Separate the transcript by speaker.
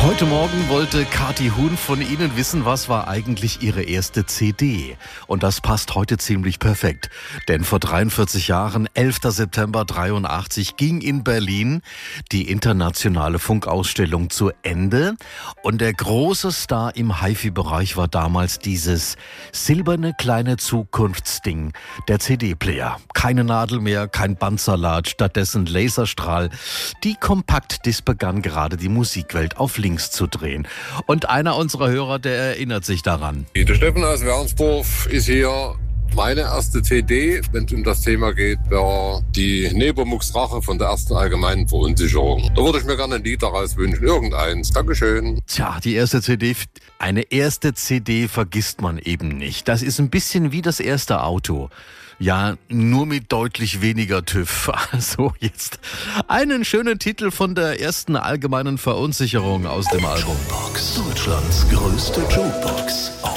Speaker 1: Heute Morgen wollte Kathi Huhn von Ihnen wissen, was war eigentlich Ihre erste CD? Und das passt heute ziemlich perfekt. Denn vor 43 Jahren, 11. September 83, ging in Berlin die internationale Funkausstellung zu Ende. Und der große Star im HiFi-Bereich war damals dieses silberne kleine Zukunftsding, der CD-Player. Keine Nadel mehr, kein Bandsalat, stattdessen Laserstrahl. Die Kompaktdisc begann gerade die Musikwelt auf links zu drehen. Und einer unserer Hörer, der erinnert sich daran.
Speaker 2: Der Steffen aus Wernsdorf ist hier. Meine erste CD, wenn es um das Thema geht, war die Nepomuk's Rache von der ersten allgemeinen Verunsicherung. Da würde ich mir gerne ein Lied daraus wünschen. Irgendeins. Dankeschön.
Speaker 1: Tja, die erste CD, eine erste CD vergisst man eben nicht. Das ist ein bisschen wie das erste Auto. Ja, nur mit deutlich weniger TÜV. Also jetzt einen schönen Titel von der ersten allgemeinen Verunsicherung aus dem Album.
Speaker 3: Jukebox, Deutschlands größte Jukebox.